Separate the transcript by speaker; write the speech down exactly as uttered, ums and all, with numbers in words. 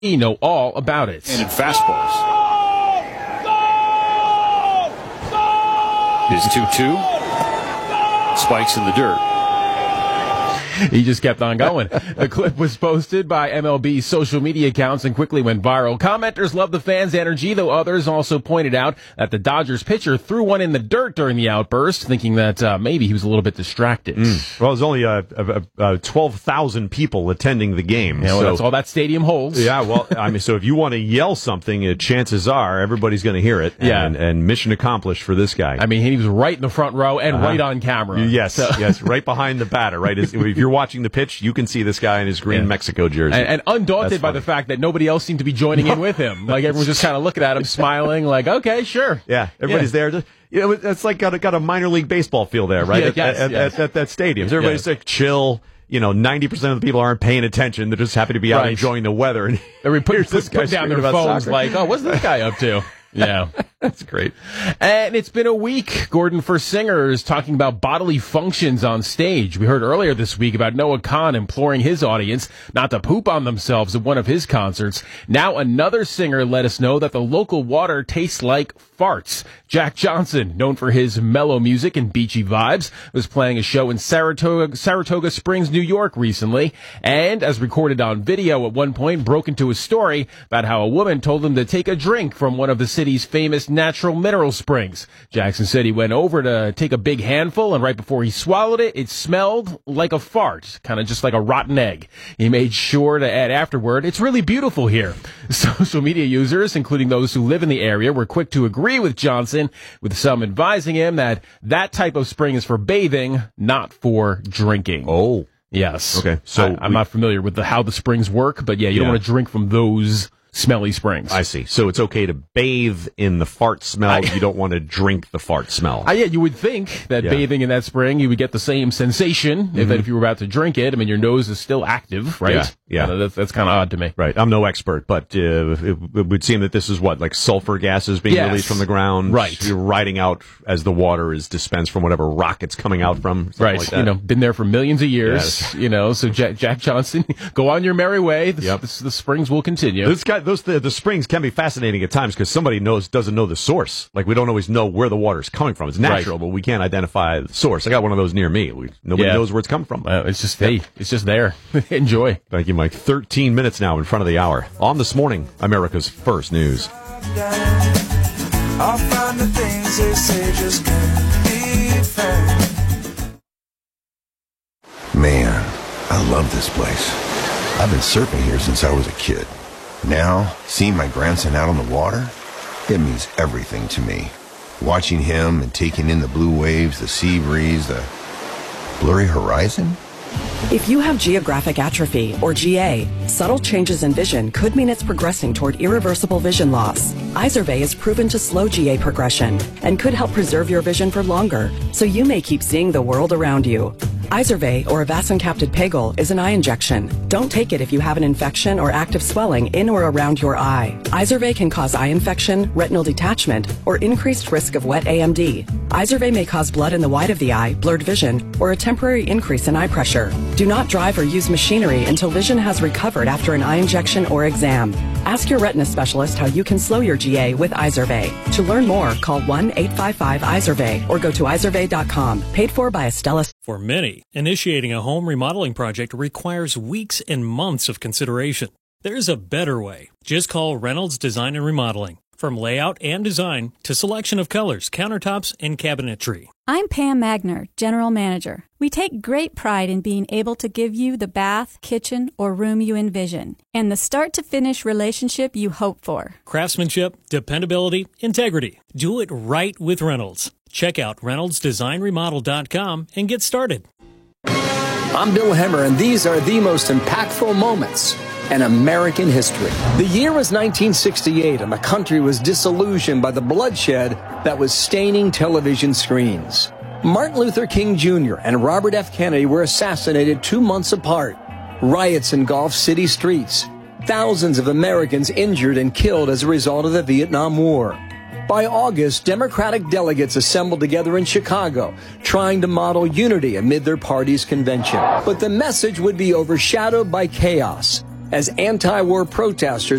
Speaker 1: know all about it.
Speaker 2: And in fastballs. His two two. Spikes in the dirt.
Speaker 1: He just kept on going. The clip was posted by M L B's social media accounts and quickly went viral. Commenters loved the fans' energy, though others also pointed out that the Dodgers pitcher threw one in the dirt during the outburst, thinking that uh, maybe he was a little bit distracted.
Speaker 3: Mm. Well, there's only uh, uh, uh, twelve thousand people attending the game.
Speaker 1: Yeah, well,
Speaker 3: so,
Speaker 1: that's all that stadium holds.
Speaker 3: Yeah, well, I mean, so if you want to yell something, uh, chances are everybody's going to hear it.
Speaker 1: Yeah.
Speaker 3: And, and mission accomplished for this guy.
Speaker 1: I mean, he was right in the front row and uh-huh. right on camera.
Speaker 3: Yes,
Speaker 1: so.
Speaker 3: yes, right behind the batter, right? If you're watching the pitch, you can see this guy in his green yeah. Mexico jersey.
Speaker 1: And, and undaunted by the fact that nobody else seemed to be joining in with him. Like, everyone's just kind of looking at him, smiling, like, okay, sure.
Speaker 3: Yeah, everybody's yeah. there. To, you know, it's like got a, got a minor league baseball feel there, right?
Speaker 1: Yeah,
Speaker 3: at,
Speaker 1: yes,
Speaker 3: at,
Speaker 1: yes.
Speaker 3: At, at that stadium. Everybody's yeah. like, chill. You know, ninety percent of the people aren't paying attention. They're just happy to be out
Speaker 1: right.
Speaker 3: enjoying the weather. And
Speaker 1: Everybody put,
Speaker 3: this
Speaker 1: put, put down their phones
Speaker 3: soccer.
Speaker 1: like, oh, what's this guy up to? Yeah.
Speaker 3: That's great.
Speaker 1: And it's been a week, Gordon, for singers talking about bodily functions on stage. We heard earlier this week about Noah Kahan imploring his audience not to poop on themselves at one of his concerts. Now another singer let us know that the local water tastes like farts. Jack Johnson, known for his mellow music and beachy vibes, was playing a show in Saratoga, Saratoga Springs, New York recently, and, as recorded on video at one point, broke into a story about how a woman told him to take a drink from one of the city's famous natural mineral springs. Jackson said he went over to take a big handful, and right before he swallowed it, it smelled like a fart, kind of just like a rotten egg. He made sure to add afterward, "It's really beautiful here." Social media users, including those who live in the area, were quick to agree with Johnson, with some advising him that that type of spring is for bathing, not for drinking.
Speaker 3: Oh.
Speaker 1: Yes.
Speaker 3: Okay. So
Speaker 1: I, I'm
Speaker 3: we,
Speaker 1: not familiar with the, how the springs work, but yeah, you
Speaker 3: yeah.
Speaker 1: don't want to drink from those smelly springs.
Speaker 3: I see. So it's okay to bathe in the fart smell. I, you don't want to drink the fart smell.
Speaker 1: Uh, yeah, you would think that
Speaker 3: yeah.
Speaker 1: bathing in that spring, you would get the same sensation mm-hmm. if, if you were about to drink it. I mean, your nose is still active, right?
Speaker 3: Yeah. yeah.
Speaker 1: Uh, that's that's kind of odd to me.
Speaker 3: Right. I'm no expert, but uh, it, it would seem that this is what, like sulfur gases being
Speaker 1: yes.
Speaker 3: released from the ground.
Speaker 1: Right.
Speaker 3: You're riding out as the water is dispensed from whatever rock it's coming out from.
Speaker 1: Right.
Speaker 3: Like that.
Speaker 1: You know, been there for millions of years. Yes. You know, so Jack, Jack Johnson, go on your merry way. The,
Speaker 3: yep.
Speaker 1: the, the springs will continue.
Speaker 3: This guy, those the, the springs can be fascinating at times because somebody knows doesn't know the source. Like, we don't always know where the water's coming from. It's natural, right. but we can't identify the source. I got one of those near me. We, nobody
Speaker 1: yeah.
Speaker 3: knows where it's coming from.
Speaker 1: Uh, it's just hey, it's just there. Enjoy.
Speaker 3: Thank you, Mike. Thirteen minutes now in front of the hour. On This Morning, America's First News. I'll find the things they say just can't be fair.
Speaker 4: Man, I love this place. I've been surfing here since I was a kid. Now, seeing my grandson out on the water, it means everything to me. Watching him and taking in the blue waves, the sea breeze, the blurry horizon.
Speaker 5: If you have geographic atrophy, or G A, subtle changes in vision could mean it's progressing toward irreversible vision loss. Izervay is proven to slow G A progression and could help preserve your vision for longer, so you may keep seeing the world around you. Izervay, or avacincaptad pegol, is an eye injection. Don't take it if you have an infection or active swelling in or around your eye. Izervay can cause eye infection, retinal detachment, or increased risk of wet A M D. Izervay may cause blood in the white of the eye, blurred vision, or a temporary increase in eye pressure. Do not drive or use machinery until vision has recovered after an eye injection or exam. Ask your retina specialist how you can slow your G A with Izervay. To learn more, call one eight five five Izervay or go to izervay dot com. Paid for by Astellas.
Speaker 6: For many, initiating a home remodeling project requires weeks and months of consideration. There's a better way. Just call Reynolds Design and Remodeling. From layout and design to selection of colors, countertops, and cabinetry.
Speaker 7: I'm Pam Magner, General Manager. We take great pride in being able to give you the bath, kitchen, or room you envision, and the start-to-finish relationship you hope for.
Speaker 6: Craftsmanship, dependability, integrity. Do it right with Reynolds. Check out reynolds design remodel dot com and get started.
Speaker 8: I'm Bill Hemmer, and these are the most impactful moments in American history. The year was nineteen sixty-eight, and the country was disillusioned by the bloodshed that was staining television screens. Martin Luther King Junior and Robert F. Kennedy were assassinated two months apart. Riots engulfed city streets. Thousands of Americans injured and killed as a result of the Vietnam War. By August, Democratic delegates assembled together in Chicago, trying to model unity amid their party's convention. But the message would be overshadowed by chaos. as anti-war protesters